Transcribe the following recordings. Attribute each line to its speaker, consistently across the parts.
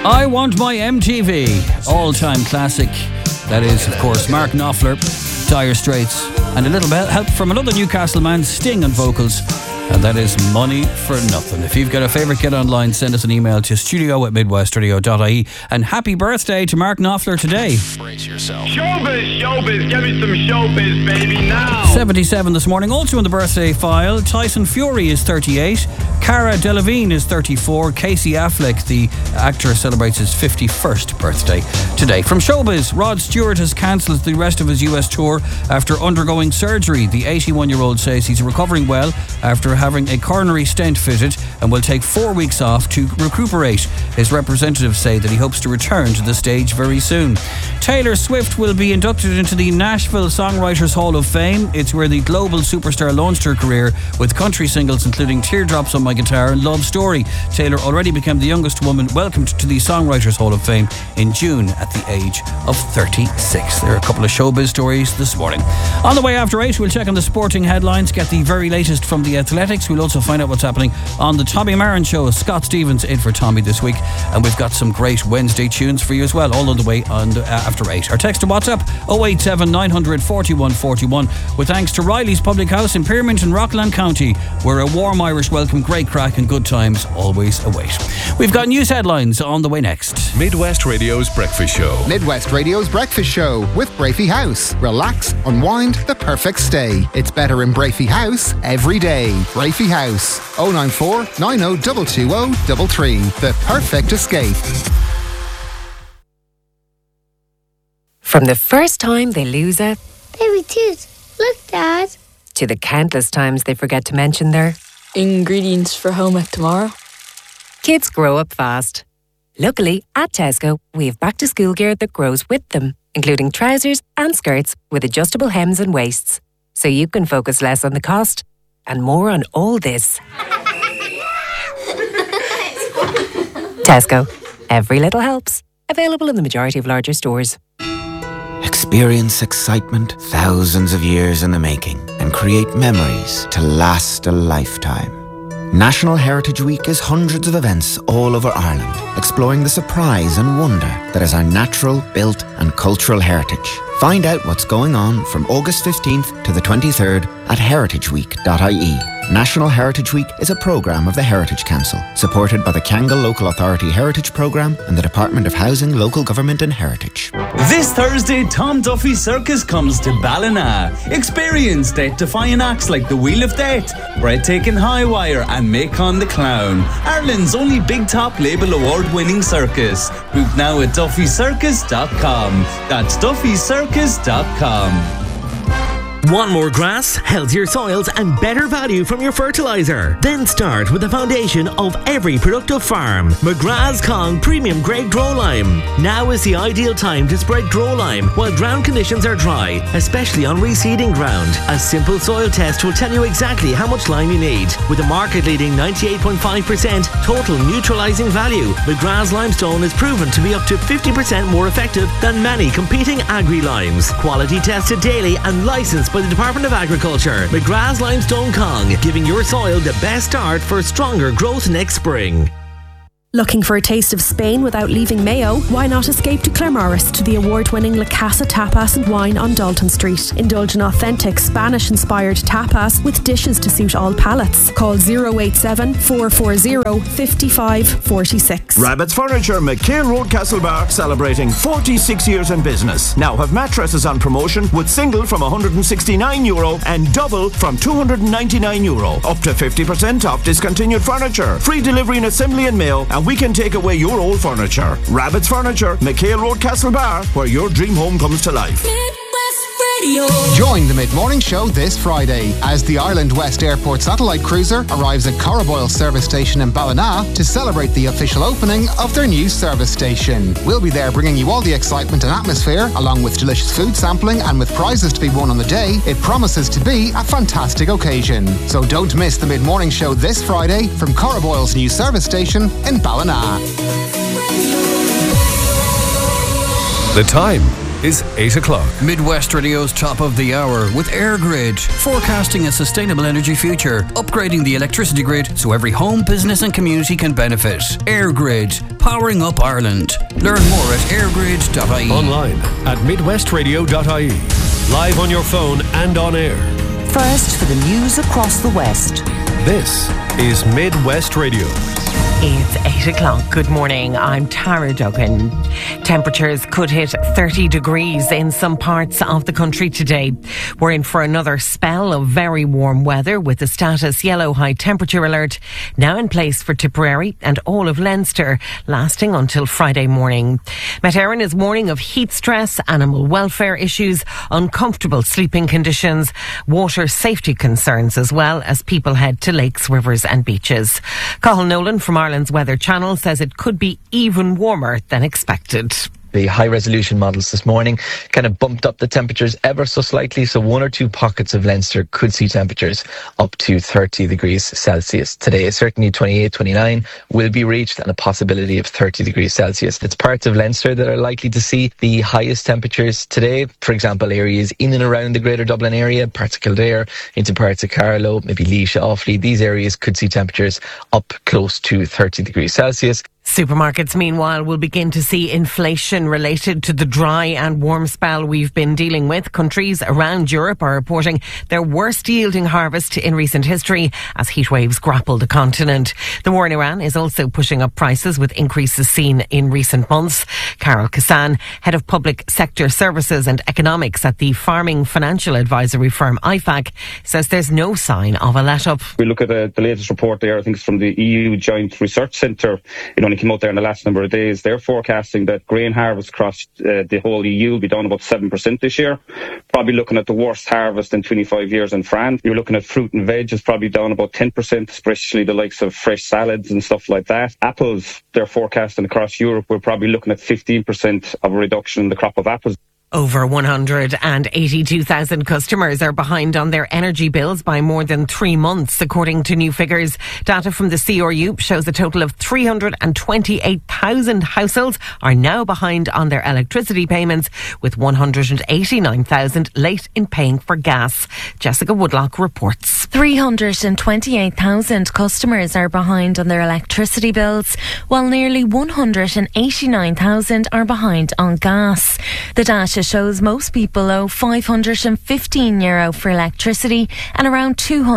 Speaker 1: I Want My MTV, all-time classic. That is, of course, Mark Knopfler, Dire Straits, and a little bit help from another Newcastle man, Sting on vocals. And that is Money for Nothing. If you've got a favourite, get online, send us an email to studio@midwestradio.ie. And happy birthday to Mark Knopfler today.
Speaker 2: Brace yourself.
Speaker 3: Showbiz, give me some showbiz, baby, now.
Speaker 1: 77 this morning. Also in the birthday file, Tyson Fury is 38. Cara Delevingne is 34. Casey Affleck, the actor, celebrates his 51st birthday today. From Showbiz, Rod Stewart has cancelled the rest of his US tour after undergoing surgery. The 81-year-old says he's recovering well after having a coronary stent fitted and will take 4 weeks off to recuperate. His representatives say that he hopes to return to the stage very soon. Taylor Swift will be inducted into the Nashville Songwriters Hall of Fame. It's where the global superstar launched her career with country singles including Teardrops on My Guitar and Love Story. Taylor already became the youngest woman welcomed to the Songwriters Hall of Fame in June at the age of 36. There are a couple of showbiz stories this morning. On the way after 8, we'll check on the sporting headlines, get the very latest from the athletics. We'll also find out what's happening on the Tommy Marin Show. Scott Stevens in for Tommy this week. And we've got some great Wednesday tunes for you as well, all on the way on after 8. Our text to WhatsApp 087 900 4141 with thanks to Riley's Public House in Pearmont in Rockland County, where a warm Irish welcome, great crack and good times always await. We've got news headlines on the way next.
Speaker 2: Midwest Radio's Breakfast Show.
Speaker 4: Midwest Radio's Breakfast Show with Brafey House. Relax, unwind, the perfect stay. It's better in Brafey House every day. Brafey House, 094 90 220 the perfect escape.
Speaker 5: From the first time they lose a
Speaker 6: baby tooth, look, Dad,
Speaker 5: to the countless times they forget to mention their
Speaker 7: ingredients for home ec tomorrow.
Speaker 5: Kids grow up fast. Luckily, at Tesco, we have back-to-school gear that grows with them, including trousers and skirts with adjustable hems and waists, so you can focus less on the cost and more on all this. Tesco. Every little helps. Available in the majority of larger stores.
Speaker 8: Experience excitement thousands of years in the making and create memories to last a lifetime. National Heritage Week is hundreds of events all over Ireland, exploring the surprise and wonder that is our natural, built and cultural heritage. Find out what's going on from August 15th to the 23rd at heritageweek.ie. National Heritage Week is a programme of the Heritage Council, supported by the Kyangle Local Authority Heritage Programme and the Department of Housing, Local Government and Heritage.
Speaker 9: This Thursday, Tom Duffy Circus comes to Ballina. Experience death-defying acts like the Wheel of Death, Breathtaking High Wire and Macon the Clown. Ireland's only Big Top Label award-winning circus. Book now at duffycircus.com. That's duffycircus.com.
Speaker 10: Want more grass, healthier soils and better value from your fertiliser? Then start with the foundation of every productive farm. McGrath's Kong Premium Grade Grow Lime. Now is the ideal time to spread Grow Lime while ground conditions are dry, especially on reseeding ground. A simple soil test will tell you exactly how much lime you need. With a market-leading 98.5% total neutralising value, McGrath's Limestone is proven to be up to 50% more effective than many competing agri-limes. Quality tested daily and licensed by the Department of Agriculture. McGrath's Limestone Kong, giving your soil the best start for stronger growth next spring.
Speaker 11: Looking for a taste of Spain without leaving Mayo? Why not escape to Claremorris to the award-winning La Casa Tapas and Wine on Dalton Street. Indulge in authentic Spanish-inspired tapas with dishes to suit all palates. Call 087 440 5546.
Speaker 12: Rabbit's Furniture, McHale Road, Castlebar, celebrating 46 years in business. Now have mattresses on promotion with single from €169 and double from €299. Up to 50% off discontinued furniture. Free delivery and assembly in Mayo, and we can take away your old furniture. Rabbit's Furniture, McHale Road, Castlebar, where your dream home comes to life.
Speaker 4: Join the Mid-Morning Show this Friday as the Ireland West Airport satellite cruiser arrives at Corriboyle service station in Ballina to celebrate the official opening of their new service station. We'll be there bringing you all the excitement and atmosphere, along with delicious food sampling and with prizes to be won on the day. It promises to be a fantastic occasion. So don't miss the Mid-Morning Show this Friday from Corriboyle's new service station in Ballina.
Speaker 2: The time is 8 o'clock.
Speaker 1: Midwest Radio's top of the hour with EirGrid, forecasting a sustainable energy future, upgrading the electricity grid so every home, business and community can benefit. EirGrid, powering up Ireland. Learn more at airgrid.ie.
Speaker 2: Online at midwestradio.ie. Live on your phone and on air.
Speaker 13: First for the news across the West.
Speaker 2: This is Midwest Radio.
Speaker 14: It's 8 o'clock. Good morning. I'm Tara Duggan. Temperatures could hit 30 degrees in some parts of the country today. We're in for another spell of very warm weather with the status yellow high temperature alert now in place for Tipperary and all of Leinster, lasting until Friday morning. Met Éireann is warning of heat stress, animal welfare issues, uncomfortable sleeping conditions, water safety concerns, as well as people head to lakes, rivers and beaches. Cathal Nolan from Ireland's Weather Channel says it could be even warmer than expected.
Speaker 15: The high-resolution models this morning kind of bumped up the temperatures ever so slightly, so one or two pockets of Leinster could see temperatures up to 30 degrees Celsius. Today, certainly 28, 29 will be reached and a possibility of 30 degrees Celsius. It's parts of Leinster that are likely to see the highest temperatures today. For example, areas in and around the Greater Dublin area, parts of Kildare, into parts of Carlow, maybe Laois, Offaly. These areas could see temperatures up close to 30 degrees Celsius.
Speaker 14: Supermarkets, meanwhile, will begin to see inflation related to the dry and warm spell we've been dealing with. Countries around Europe are reporting their worst yielding harvest in recent history as heatwaves grapple the continent. The war in Iran is also pushing up prices with increases seen in recent months. Carol Kassan, head of public sector services and economics at the farming financial advisory firm IFAC, says there's no sign of a let-up.
Speaker 16: We look at the latest report there, I think it's from the EU Joint Research Centre. It only came out there in the last number of days. They're forecasting that grain harvest across the whole EU will be down about 7% this year. Probably looking at the worst harvest in 25 years in France. You're looking at fruit and veg is probably down about 10%, especially the likes of fresh salads and stuff like that. Apples, they're forecasting across Europe, we're probably looking at 15% of a reduction in the crop of apples.
Speaker 14: Over 182,000 customers are behind on their energy bills by more than 3 months, according to new figures. Data from the CRU shows a total of 328,000 households are now behind on their electricity payments, with 189,000 late in paying for gas. Jessica Woodlock reports.
Speaker 17: 328,000 customers are behind on their electricity bills, while nearly 189,000 are behind on gas. The data shows most people owe €515 for electricity and around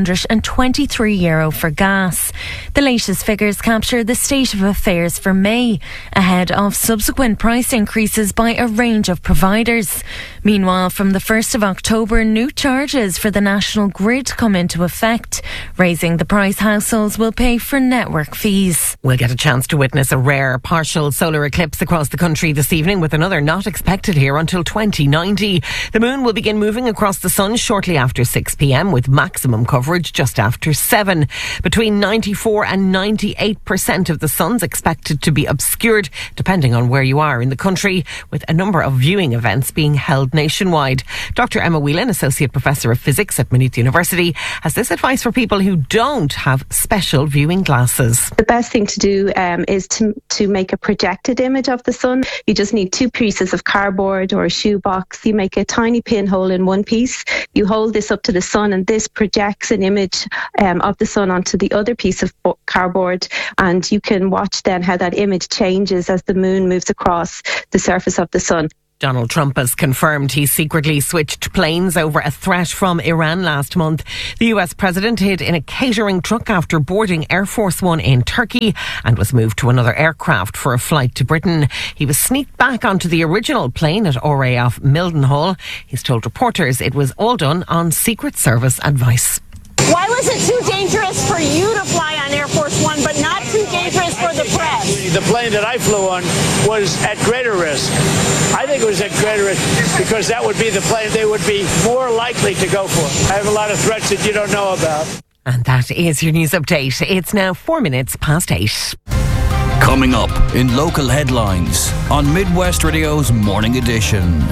Speaker 17: €223 for gas. The latest figures capture the state of affairs for May, ahead of subsequent price increases by a range of providers. Meanwhile, from the 1st of October, new charges for the national grid come into effect, raising the price households will pay for network fees.
Speaker 14: We'll get a chance to witness a rare partial solar eclipse across the country this evening, with another not expected here until 2090. The moon will begin moving across the sun shortly after 6 p.m, with maximum coverage just after 7. Between 94 and 98% of the sun's expected to be obscured, depending on where you are in the country, with a number of viewing events being held nationwide. Dr. Emma Whelan, Associate Professor of Physics at Maynooth University, has this advice for people who don't have special viewing glasses.
Speaker 18: The best thing to do is to make a projected image of the sun. You just need 2 pieces of cardboard or a shoebox. You make a tiny pinhole in one piece. You hold this up to the sun, and this projects an image of the sun onto the other piece of cardboard, and you can watch then how that image changes as the moon moves across the surface of the sun.
Speaker 14: Donald Trump has confirmed he secretly switched planes over a threat from Iran last month. The US president hid in a catering truck after boarding Air Force One in Turkey and was moved to another aircraft for a flight to Britain. He was sneaked back onto the original plane at RAF Mildenhall. He's told reporters it was all done on Secret Service advice.
Speaker 19: Why was it too dangerous for you to fly on Air Force One, but not too dangerous for the press?
Speaker 20: The plane that I flew on was at greater risk. I think it was at greater risk because that would be the plane they would be more likely to go for. I have a lot of threats that you don't know about.
Speaker 14: And that is your news update. It's now 4 minutes past 8.
Speaker 1: Coming up in local headlines on Midwest Radio's Morning Edition.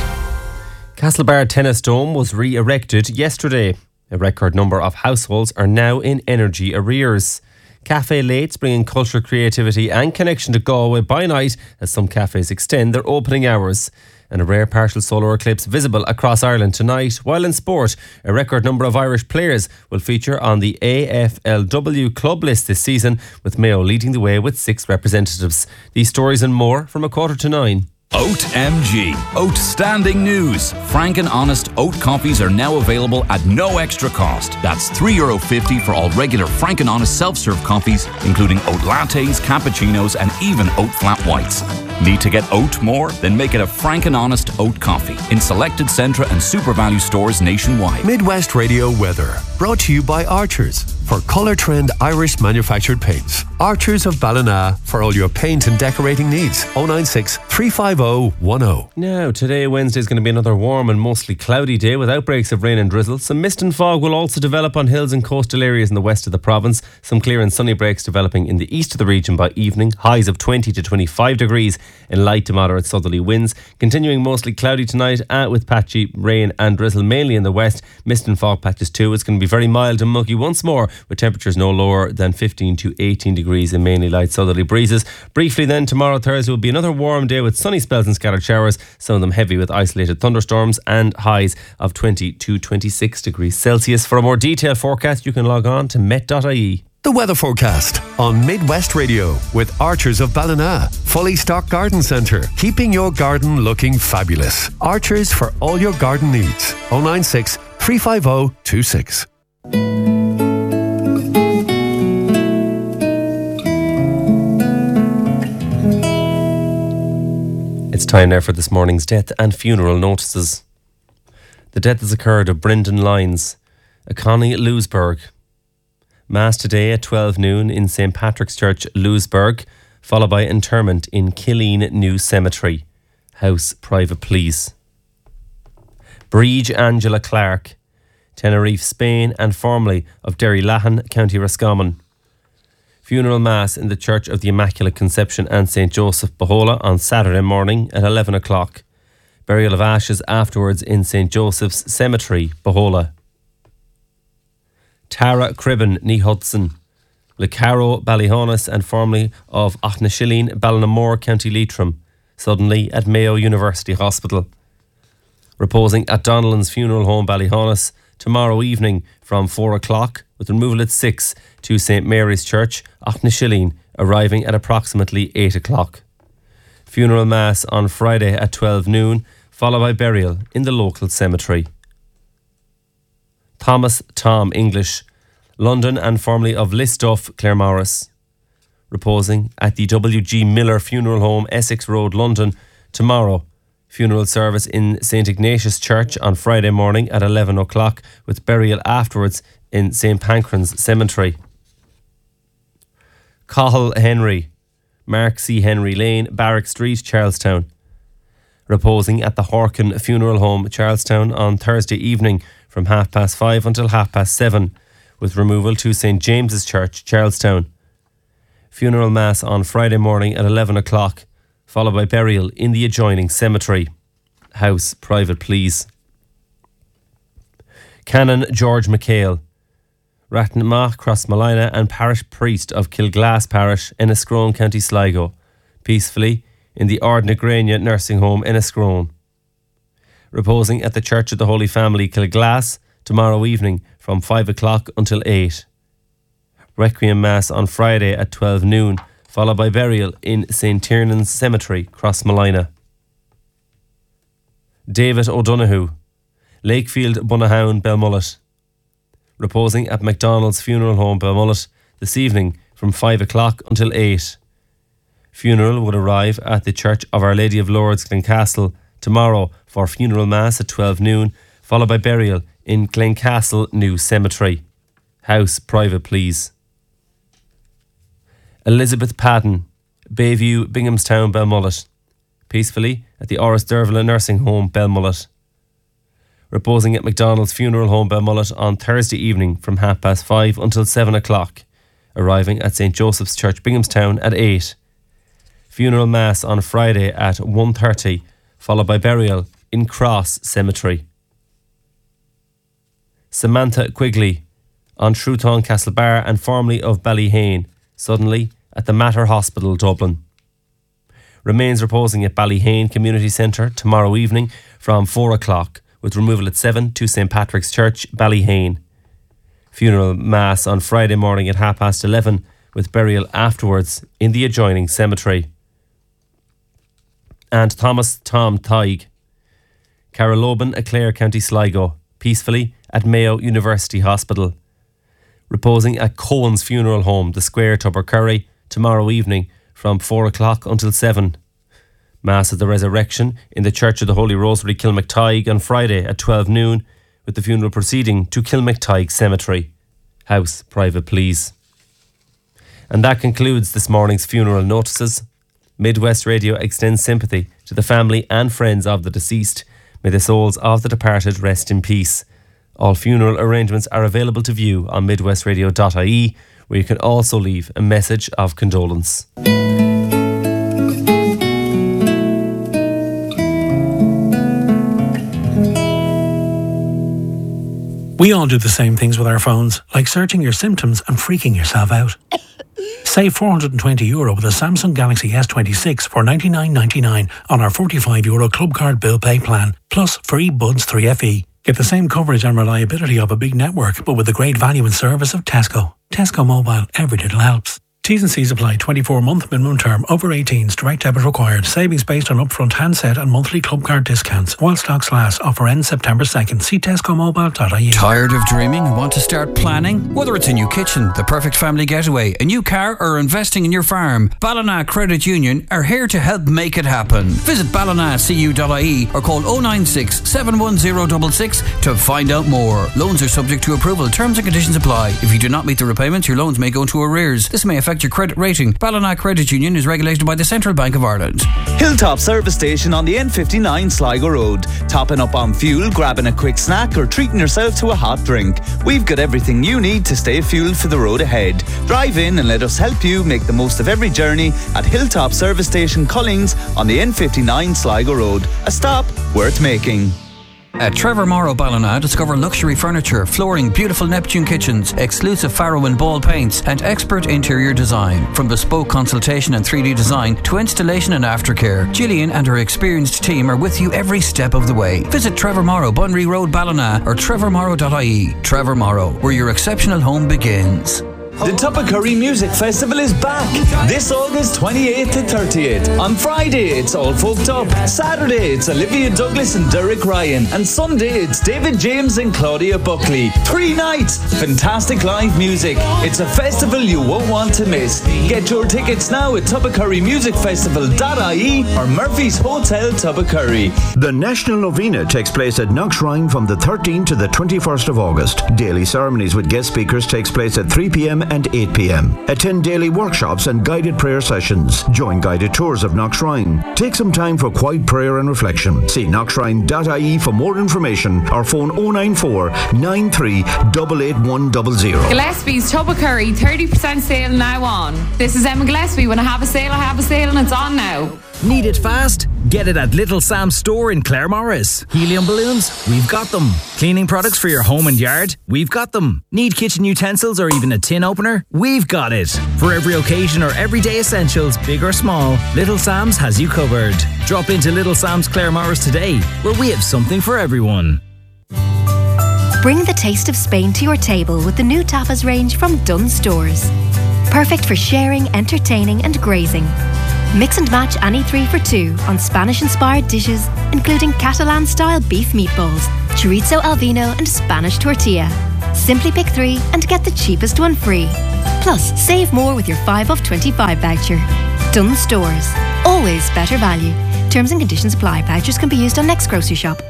Speaker 21: Castlebar Tennis Dome was re-erected yesterday. A record number of households are now in energy arrears. Cafe Lates bringing culture, creativity and connection to Galway by night as some cafes extend their opening hours. and a rare partial solar eclipse visible across Ireland tonight. While in sport, a record number of Irish players will feature on the AFLW club list this season, with Mayo leading the way with 6 representatives. These stories and more from 8:45.
Speaker 3: Oat MG. Outstanding news. Frank and Honest oat coffees are now available at no extra cost. That's €3.50 for all regular Frank and Honest self-serve coffees, including oat lattes, cappuccinos, and even oat flat whites. Need to get oat more? Then make it a Frank and Honest oat coffee in selected Centra and Super Value stores nationwide.
Speaker 2: Midwest Radio weather, brought to you by Archers for Colour Trend Irish manufactured paints. Archers of Ballina for all your paint and decorating needs. 096 350 10.
Speaker 21: Now, today, Wednesday, is going to be another warm and mostly cloudy day with outbreaks of rain and drizzle. Some mist and fog will also develop on hills and coastal areas in the west of the province. Some clear and sunny breaks developing in the east of the region by evening. Highs of 20 to 25 degrees in light to moderate southerly winds. Continuing mostly cloudy tonight with patchy rain and drizzle mainly in the west. Mist and fog patches too. It's going to be very mild and muggy once more, with temperatures no lower than 15 to 18 degrees and mainly light southerly breezes. Briefly then, tomorrow Thursday will be another warm day with sunny spells and scattered showers, some of them heavy with isolated thunderstorms, and highs of 20 to 26 degrees Celsius. For a more detailed forecast, you can log on to met.ie.
Speaker 2: The weather forecast on Midwest Radio with Archers of Ballina. Fully stocked garden centre, keeping your garden looking fabulous. Archers for all your garden needs. 096 350 26.
Speaker 21: It's time now for this morning's death and funeral notices. The death has occurred of Brendan Lyons, a Connie Lewisburg. Mass today at 12 noon in St. Patrick's Church, Lewisburg, followed by interment in Killeen New Cemetery. House private, please. Breege Angela Clark, Tenerife, Spain, and formerly of Derrylahan, County Roscommon. Funeral Mass in the Church of the Immaculate Conception and St. Joseph, Bohola, on Saturday morning at 11 o'clock. Burial of ashes afterwards in St. Joseph's Cemetery, Bohola. Tara Cribben, ní Hudson, Le Caro, Ballyhonus, and formerly of Auchnashilleen, Ballinamore, County Leitrim, suddenly at Mayo University Hospital. Reposing at Donnellan's Funeral Home, Ballyhonus, tomorrow evening from 4 o'clock, with removal at 6 to St. Mary's Church, Auchnashilleen, arriving at approximately 8 o'clock. Funeral Mass on Friday at 12 noon, followed by burial in the local cemetery. Thomas Tom English, London, and formerly of Listoff, Claremorris, reposing at the W.G. Miller Funeral Home, Essex Road, London, tomorrow. Funeral service in St. Ignatius Church on Friday morning at 11 o'clock, with burial afterwards in St. Pancras Cemetery. Cahill Henry, Mark C. Henry Lane, Barrack Street, Charlestown, reposing at the Horkin Funeral Home, Charlestown, on Thursday evening from 5:30 until 7:30, with removal to St. James's Church, Charlestown. Funeral Mass on Friday morning at 11 o'clock, followed by burial in the adjoining cemetery. House private, please. Canon George McHale, Ratnamach, Crossmalina, and parish priest of Kilglass Parish, Enniscrone, County Sligo, peacefully in the Ardnagrania Nursing Home, Enniscrone. Reposing at the Church of the Holy Family, Kilglass, tomorrow evening from 5 o'clock until 8. Requiem Mass on Friday at 12 noon, followed by burial in St. Tiernan's Cemetery, Crossmalina. David O'Donoghue, Lakefield, Bunnahown, Belmullet, reposing at MacDonald's Funeral Home, Belmullet, this evening from 5 o'clock until 8. Funeral would arrive at the Church of Our Lady of Lourdes, Glencastle, tomorrow for funeral mass at 12 noon, followed by burial in Glencastle New Cemetery. House private, please. Elizabeth Padden, Bayview, Binghamstown, Belmullet, peacefully at the Oris Dervla Nursing Home, Belmullet. Reposing at MacDonald's Funeral Home, Belmullet, on Thursday evening from 5:30 until 7 o'clock, arriving at St. Joseph's Church, Binghamstown at 8. Funeral Mass on Friday at 1:30, followed by burial in Cross Cemetery. Samantha Quigley, on Shrewton, Castlebar, and formerly of Ballyhane, suddenly at the Mater Hospital, Dublin. Remains reposing at Ballyhane Community Centre tomorrow evening from 4 o'clock, with removal at 7 to St Patrick's Church, Ballyhane. Funeral mass on Friday morning at 11:30, with burial afterwards in the adjoining cemetery. And Thomas Tom Tighe, Carraloban, Clare, County Sligo, peacefully at Mayo University Hospital. Reposing at Cohen's Funeral Home, the Square, Tubbercurry, tomorrow evening from 4 o'clock until 7. Mass of the Resurrection in the Church of the Holy Rosary, Kilmactyghe, on Friday at 12 noon, with the funeral proceeding to Kilmactyghe Cemetery. House private, please. And that concludes this morning's funeral notices. Midwest Radio extends sympathy to the family and friends of the deceased. May the souls of the departed rest in peace. All funeral arrangements are available to view on midwestradio.ie, where you can also leave a message of condolence.
Speaker 6: We all do the same things with our phones, like searching your symptoms and freaking yourself out. Save €420 with a Samsung Galaxy S26 for $99.99 on our €45 Club Card Bill Pay plan, plus free Buds 3FE. Get the same coverage and reliability of a big network, but with the great value and service of Tesco. Tesco Mobile, every little helps. T's and C's apply. 24-month minimum term. Over 18s. Direct debit required. Savings based on upfront handset and monthly club card discounts. While stocks last. Offer ends September 2nd. See tescomobile.ie.
Speaker 1: Tired of dreaming and want to start planning? Whether it's a new kitchen, the perfect family getaway, a new car, or investing in your farm, Ballina Credit Union are here to help make it happen. Visit ballinacu.ie or call 096 710 66 to find out more. Loans are subject to approval. Terms and conditions apply. If you do not meet the repayments, your loans may go into arrears. This may affect your credit rating. Ballina Credit Union is regulated by the Central Bank of Ireland.
Speaker 9: Hilltop Service Station on the N59 Sligo Road. Topping up on fuel, grabbing a quick snack, or treating yourself to a hot drink. We've got everything you need to stay fueled for the road ahead. Drive in and let us help you make the most of every journey at Hilltop Service Station Collings on the N59 Sligo Road. A stop worth making.
Speaker 1: At Trevor Morrow Ballina, discover luxury furniture, flooring, beautiful Neptune kitchens, exclusive Faro and Ball paints, and expert interior design. From bespoke consultation and 3D design to installation and aftercare, Gillian and her experienced team are with you every step of the way. Visit Trevor Morrow, Bunry Road, Ballina, or trevormorrow.ie. Trevor Morrow, where your exceptional home begins.
Speaker 9: The Tubbercurry Music Festival is back this August 28th to 30th. On Friday, it's All Folked Up. Saturday, it's Olivia Douglas and Derek Ryan. And Sunday, it's David James and Claudia Buckley. 3 nights, fantastic live music. It's a festival you won't want to miss. Get your tickets now at tubbercurrymusicfestival.ie or Murphy's Hotel Tubbercurry.
Speaker 12: The National Novena takes place at Knockshrine from the 13th to the 21st of August. Daily ceremonies with guest speakers takes place at 3 p.m. and 8 p.m. Attend daily workshops and guided prayer sessions. Join guided tours of Knockshrine. Take some time for quiet prayer and reflection. See knockshrine.ie for more information or phone 094 93 88100.
Speaker 22: Gillespie's Tubbercurry 30% sale now on. This is Emma Gillespie. When I have a sale, and it's on now.
Speaker 23: Need it fast? Get it at Little Sam's store in Claremorris. Helium balloons? We've got them. Cleaning products for your home and yard? We've got them. Need kitchen utensils or even a tin opener? We've got it. For every occasion or everyday essentials, big or small, Little Sam's has you covered. Drop into Little Sam's Claremorris today, where we have something for everyone.
Speaker 24: Bring the taste of Spain to your table with the new tapas range from Dunn Stores. Perfect for sharing, entertaining and grazing. Mix and match any 3 for 2 on Spanish-inspired dishes, including Catalan-style beef meatballs, chorizo al vino and Spanish tortilla. Simply pick 3 and get the cheapest one free. Plus, save more with your 5 off 25 voucher. Dunn Stores. Always better value. Terms and conditions apply. Vouchers can be used on next grocery shop.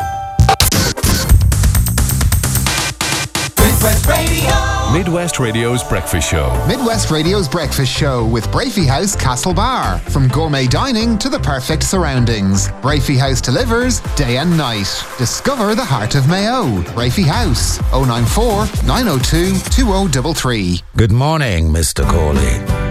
Speaker 2: Midwest Radio's Breakfast Show.
Speaker 4: Midwest Radio's Breakfast Show with Brafey House Castlebar. From gourmet dining to the perfect surroundings, Brafey House delivers day and night. Discover the heart of Mayo. Brafey House, 094 902 2033.
Speaker 25: Good morning, Mr. Corley.